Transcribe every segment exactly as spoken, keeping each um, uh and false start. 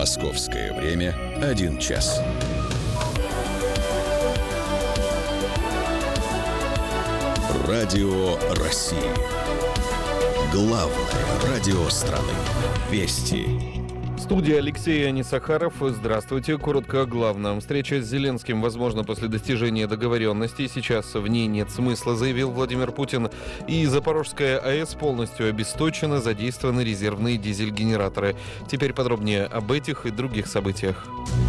Московское время один час. Радио России. Главное радио страны. Вести. Студия Алексей Анисахаров. Здравствуйте. Коротко о главном. Встреча с Зеленским возможна после достижения договоренности. Сейчас в ней нет смысла, заявил Владимир Путин. И Запорожская АЭС полностью обесточена, задействованы резервные дизель-генераторы. Теперь подробнее об этих и других событиях.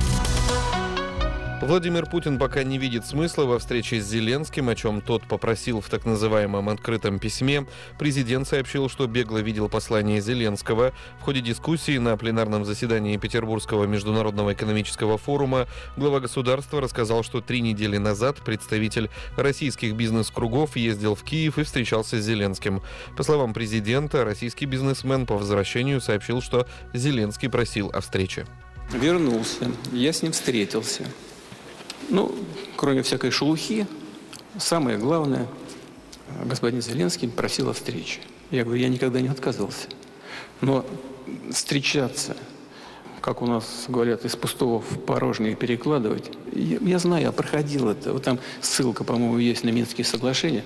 Владимир Путин пока не видит смысла во встрече с Зеленским, о чем тот попросил в так называемом открытом письме. Президент сообщил, что бегло видел послание Зеленского. В ходе дискуссии на пленарном заседании Петербургского международного экономического форума глава государства рассказал, что три недели назад представитель российских бизнес-кругов ездил в Киев и встречался с Зеленским. По словам президента, российский бизнесмен по возвращению сообщил, что Зеленский просил о встрече. Вернулся, я с ним встретился. Ну, кроме всякой шелухи, самое главное, господин Зеленский просил о встрече. Я говорю, я никогда не отказывался. Но встречаться, как у нас говорят, из пустого в порожнее перекладывать, я, я знаю, я проходил это. Вот там ссылка, по-моему, есть на Минские соглашения.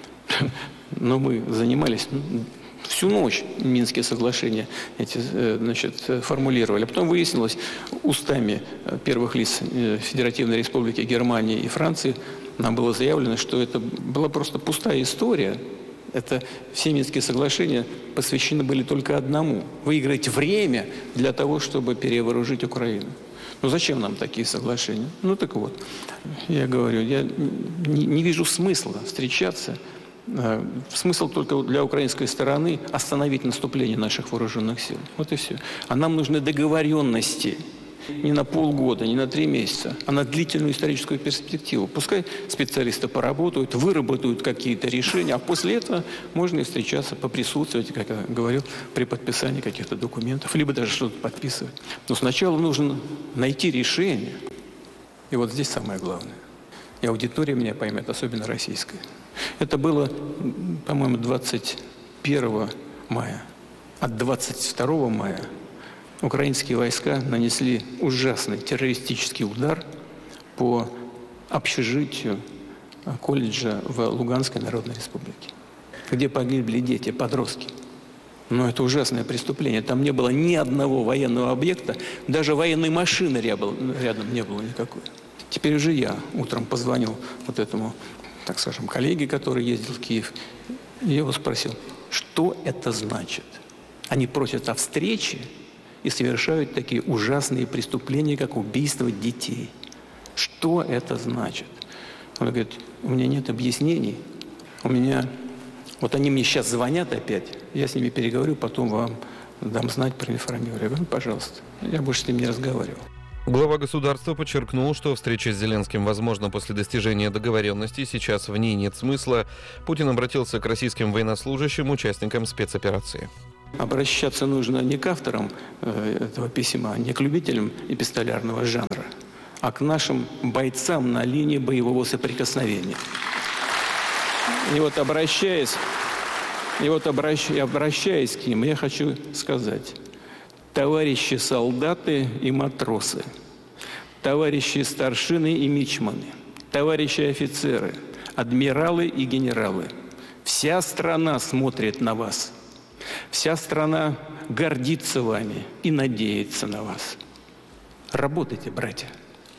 Но мы занимались всю ночь Минские соглашения эти, значит, формулировали. А потом выяснилось, устами первых лиц Федеративной Республики Германии и Франции нам было заявлено, что это была просто пустая история. Это все Минские соглашения посвящены были только одному – выиграть время для того, чтобы перевооружить Украину. Ну зачем нам такие соглашения? Ну так вот, я говорю, я не, не вижу смысла встречаться. Смысл только для украинской стороны остановить наступление наших вооруженных сил. Вот и все. А нам нужны договоренности не на полгода, не на три месяца, а на длительную историческую перспективу. Пускай специалисты поработают, выработают какие-то решения, а после этого можно и встречаться, поприсутствовать, как я говорил, при подписании каких-то документов, либо даже что-то подписывать. Но сначала нужно найти решение. И вот здесь самое главное. И аудитория меня поймет, особенно российская. Это было, по-моему, двадцать первого мая. А двадцать второго мая украинские войска нанесли ужасный террористический удар по общежитию колледжа в Луганской Народной Республике, где погибли дети, подростки. Но это ужасное преступление. Там не было ни одного военного объекта, даже военной машины рядом не было никакой. Теперь уже я утром позвонил вот этому, так скажем, коллеге, который ездил в Киев, и я его спросил, что это значит? Они просят о встрече и совершают такие ужасные преступления, как убийство детей. Что это значит? Он говорит, у меня нет объяснений, у меня... Вот они мне сейчас звонят опять, я с ними переговорю, потом вам дам знать, проинформирую. Я говорю, ну, пожалуйста, я больше с ними не разговаривал. Глава государства подчеркнул, что встреча с Зеленским возможна после достижения договоренности. Сейчас в ней нет смысла. Путин обратился к российским военнослужащим, участникам спецоперации. Обращаться нужно не к авторам э, этого письма, не к любителям эпистолярного жанра, а к нашим бойцам на линии боевого соприкосновения. И вот обращаясь, и вот обращ, обращаясь к ним, я хочу сказать... Товарищи солдаты и матросы, товарищи старшины и мичманы, товарищи офицеры, адмиралы и генералы. Вся страна смотрит на вас. Вся страна гордится вами и надеется на вас. Работайте, братья.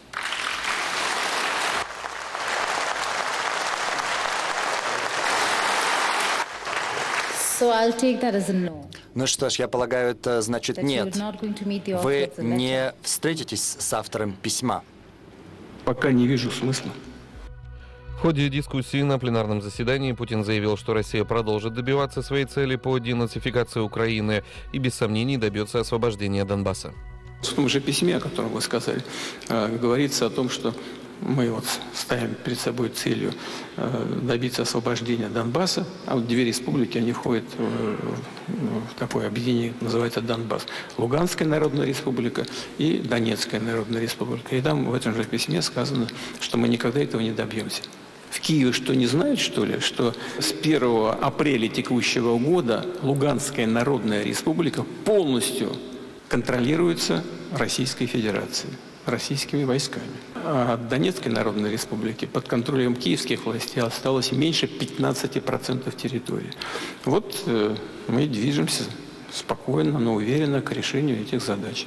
So I'll take that as a no. Ну что ж, я полагаю, это значит нет. Вы не встретитесь с автором письма? Пока не вижу смысла. В ходе дискуссии на пленарном заседании Путин заявил, что Россия продолжит добиваться своей цели по денацификации Украины и без сомнений добьется освобождения Донбасса. В том же письме, о котором вы сказали, говорится о том, что мы вот ставим перед собой целью добиться освобождения Донбасса, а вот две республики, они входят в такое объединение, называется Донбасс. Луганская Народная Республика и Донецкая Народная Республика. И там в этом же письме сказано, что мы никогда этого не добьемся. В Киеве что, не знают, что ли, что с первого апреля текущего года Луганская Народная Республика полностью контролируется Российской Федерации, российскими войсками. А от Донецкой Народной Республики под контролем киевских властей осталось меньше пятнадцати процентов территории. Вот э, мы движемся спокойно, но уверенно к решению этих задач.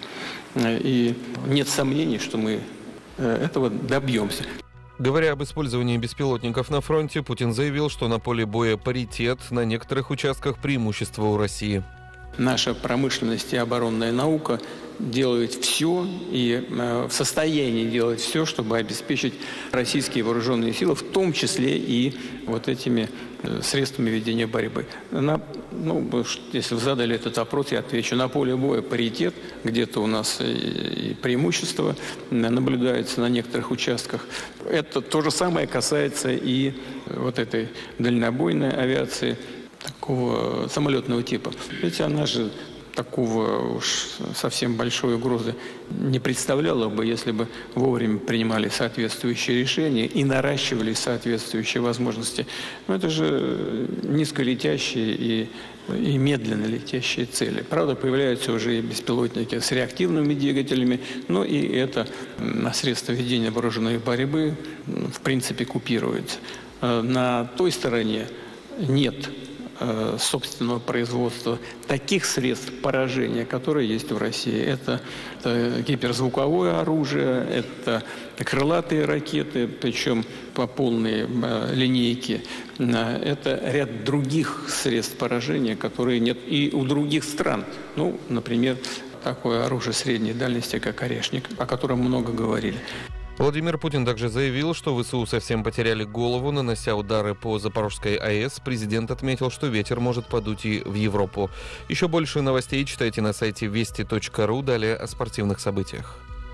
И нет сомнений, что мы э, этого добьемся. Говоря об использовании беспилотников на фронте, Путин заявил, что на поле боя паритет, на некоторых участках преимущество у России. Наша промышленность и оборонная наука делают все и э, в состоянии делать все, чтобы обеспечить российские вооруженные силы, в том числе и вот этими э, средствами ведения борьбы. На, ну, если вы задали этот вопрос, я отвечу. На поле боя паритет, где-то у нас и, и преимущество наблюдается на некоторых участках. Это то же самое касается и вот этой дальнобойной авиации, такого самолетного типа. Ведь она же такого уж совсем большой угрозы не представляла бы, если бы вовремя принимали соответствующие решения и наращивали соответствующие возможности. Но это же низколетящие и, и медленно летящие цели. Правда, появляются уже и беспилотники с реактивными двигателями, но и это на средства ведения вооруженной борьбы в принципе купируется. На той стороне нет собственного производства таких средств поражения, которые есть в России. Это, это гиперзвуковое оружие, это крылатые ракеты, причем по полной э, линейке. Это ряд других средств поражения, которые нет и у других стран. Ну, например, такое оружие средней дальности, как «Орешник», о котором много говорили. Владимир Путин также заявил, что ВСУ совсем потеряли голову, нанося удары по Запорожской АЭС. Президент отметил, что ветер может подуть и в Европу. Еще больше новостей читайте на сайте вести точка ру. Далее о спортивных событиях.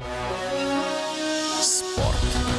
Спорт.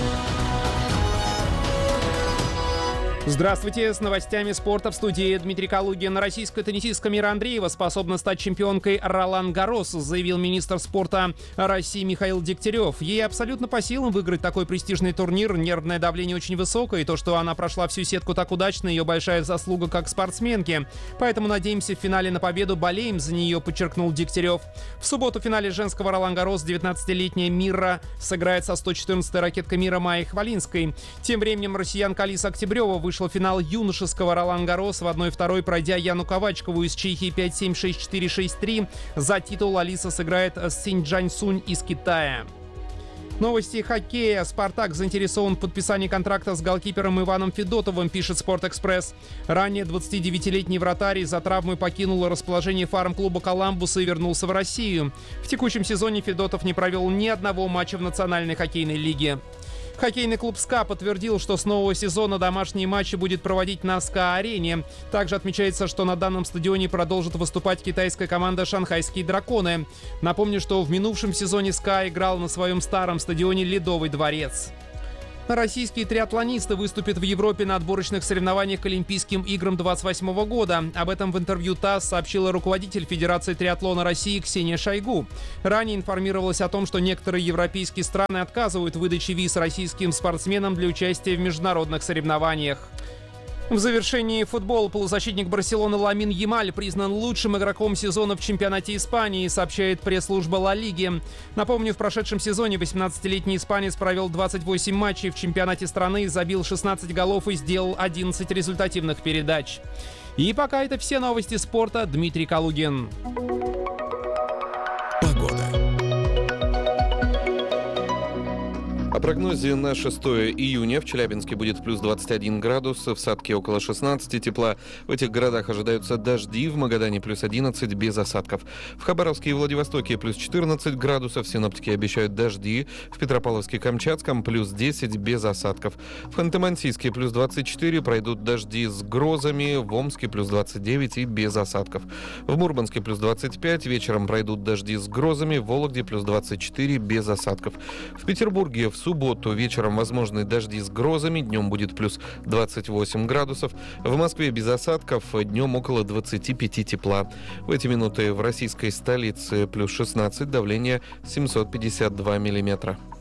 Здравствуйте, с новостями спорта в студии Дмитрий Калугин. Российская теннисистка Мира Андреева способна стать чемпионкой Ролан-Гаррос, заявил министр спорта России Михаил Дегтярев. Ей абсолютно по силам выиграть такой престижный турнир. Нервное давление очень высокое, и то, что она прошла всю сетку так удачно, ее большая заслуга как спортсменки. Поэтому надеемся в финале на победу, болеем за нее, подчеркнул Дегтярев. В субботу в финале женского Ролан-Гаррос девятнадцатилетняя Мира сыграет со сто четырнадцатой ракеткой мира Майей Хвалинской. Тем временем россиянка Алиса Октябрева вышла в финал юношеского Ролан-Гаррос в одной второй, пройдя Яну Ковачкову из Чехии пять семь шесть четыре шесть три. За титул Алиса сыграет с Синь Джань-Сунь из Китая. Новости хоккея. «Спартак» заинтересован в подписании контракта с голкипером Иваном Федотовым, пишет «Спортэкспресс». Ранее двадцатидевятилетний вратарь из-за травмы покинул расположение фарм-клуба «Коламбус» и вернулся в Россию. В текущем сезоне Федотов не провел ни одного матча в Национальной хоккейной лиге. Хоккейный клуб «СКА» подтвердил, что с нового сезона домашние матчи будет проводить на СКА-арене. Также отмечается, что на данном стадионе продолжит выступать китайская команда «Шанхайские драконы». Напомню, что в минувшем сезоне «СКА» играл на своем старом стадионе «Ледовый дворец». Российские триатлонисты выступят в Европе на отборочных соревнованиях к Олимпийским играм двадцать восьмого года. Об этом в интервью ТАСС сообщила руководитель Федерации триатлона России Ксения Шойгу. Ранее информировалось о том, что некоторые европейские страны отказывают в выдаче виз российским спортсменам для участия в международных соревнованиях. В завершении футбола полузащитник Барселоны Ламин Ямаль признан лучшим игроком сезона в чемпионате Испании, сообщает пресс-служба Ла Лиги. Напомню, в прошедшем сезоне восемнадцатилетний испанец провел двадцать восемь матчей в чемпионате страны, забил шестнадцать голов и сделал одиннадцать результативных передач. И пока это все новости спорта. Дмитрий Калугин. Погода. О прогнозе на шестое июня. В Челябинске будет плюс двадцать один градус, в Сатке около шестнадцати тепла. В этих городах ожидаются дожди, в Магадане плюс одиннадцать без осадков. В Хабаровске и Владивостоке плюс четырнадцать градусов, синоптики обещают дожди. В Петропавловске-Камчатском плюс десять без осадков. В Ханты-Мансийске плюс двадцать четыре, пройдут дожди с грозами. В Омске плюс двадцать девять и без осадков. В Мурманске плюс двадцать пять, вечером пройдут дожди с грозами. В Вологде плюс двадцать четыре без осадков. В Петербурге в В субботу вечером возможны дожди с грозами, днем будет плюс двадцать восемь градусов. В Москве без осадков, днем около двадцати пяти тепла. В эти минуты в российской столице плюс шестнадцать, давление семьсот пятьдесят два миллиметра.